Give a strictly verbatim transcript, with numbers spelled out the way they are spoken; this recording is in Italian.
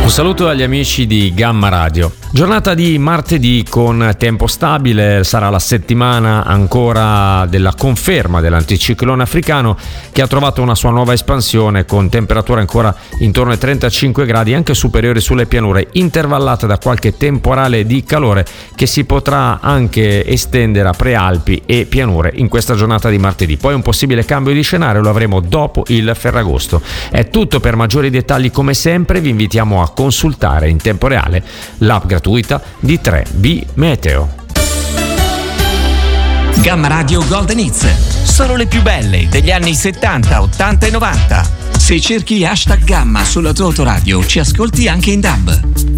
Un saluto agli amici di Gamma Radio. Giornata di martedì con tempo stabile, sarà la settimana ancora della conferma dell'anticiclone africano che ha trovato una sua nuova espansione con temperature ancora intorno ai trentacinque gradi, anche superiori sulle pianure, intervallata da qualche temporale di calore che si potrà anche estendere a prealpi e pianure in questa giornata di martedì. Poi un possibile cambio di scenario lo avremo dopo il Ferragosto. È tutto. Per maggiori dettagli, come sempre, vi invitiamo a consultare in tempo reale l'app gratuita di tre B Meteo. Gamma Radio Golden Hits, solo le più belle degli anni settanta, ottanta e novanta. Se cerchi hashtag Gamma sulla tua autoradio ci ascolti anche in D A B.